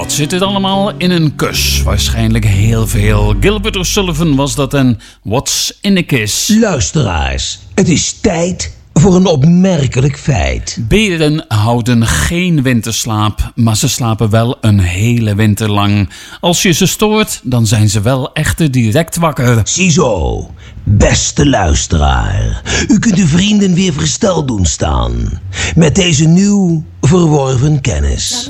Wat zit het allemaal in een kus? Waarschijnlijk heel veel. Gilbert O'Sullivan was dat en What's in a Kiss? Luisteraars, het is tijd voor een opmerkelijk feit. Beren houden geen winterslaap, maar ze slapen wel een hele winter lang. Als je ze stoort, dan zijn ze wel echt direct wakker. Ziezo, beste luisteraar. U kunt uw vrienden weer versteld doen staan met deze nieuw verworven kennis.